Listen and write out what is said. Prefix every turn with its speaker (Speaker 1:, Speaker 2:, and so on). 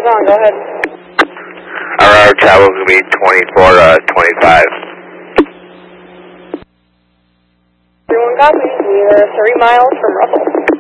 Speaker 1: on, go ahead.
Speaker 2: Our travel will be 24 to 25.
Speaker 1: 31 copies. We are 3 miles from Russell.